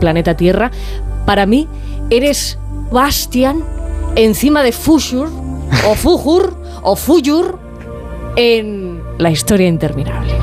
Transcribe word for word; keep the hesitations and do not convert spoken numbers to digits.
planeta Tierra, para mí eres Bastian encima de Fushur, o Fujur, o Fuyur, en La historia interminable.